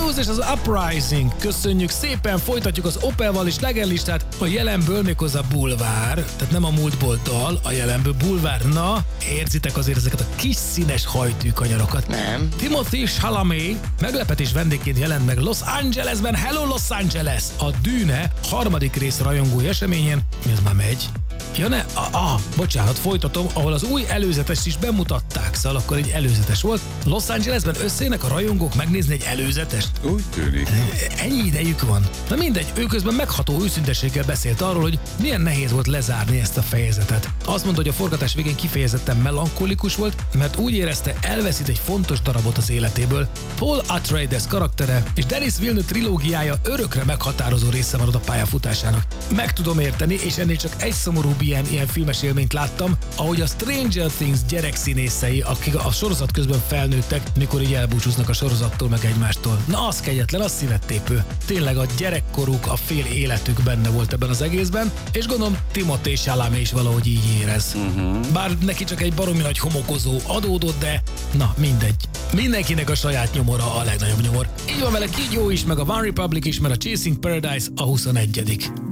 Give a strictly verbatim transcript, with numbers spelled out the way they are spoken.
Blues és az Uprising. Köszönjük szépen, folytatjuk az Opelval és Legend listát. A jelenből méghozzá bulvár, tehát nem a múltból dal, a jelenből bulvár. Na, érzitek azért ezeket a kis színes hajtűkanyarokat. Nem. Timothy Chalamet meglepetés vendégként jelent meg Los Angelesben. Hello Los Angeles! A Dűne harmadik rész rajongói eseményen. Mi az már megy? Ja ne, ah, ah, bocsánat, folytatom, ahol az új előzetest is bemutatták, szóval akkor egy előzetes volt. Los Angelesben összejönnek a rajongók megnézni egy előzetest? Úgy tűnik. Ennyi idejük van. Na mindegy, ő közben megható őszintességgel beszélt arról, hogy milyen nehéz volt lezárni ezt a fejezetet. Azt mondta, hogy a forgatás végén kifejezetten melankolikus volt, mert úgy érezte, elveszít egy fontos darabot az életéből. Paul Atreides karaktere és Denis Villeneuve trilógiája örökre meghatározó része marad a pályafutásának. Meg tudom érteni, és ennél csak egy szomorú ilyen, ilyen filmes élményt láttam, ahogy a Stranger Things gyerekszínészei, akik a sorozat közben felnőttek, mikor így elbúcsúznak a sorozattól meg egymástól. Na, az kegyetlen, az szívettépő. Tényleg a gyerekkoruk, a fél életük benne volt ebben az egészben, és gondolom Timothée Chalamet is valahogy így érez. Uh-huh. Bár neki csak egy baromi nagy homokozó adódott, de na, mindegy. Mindenkinek a saját nyomora a legnagyobb nyomor. Így van vele Kígyó is, meg a One Republic is, mert a Chasing Paradise a huszonegyedik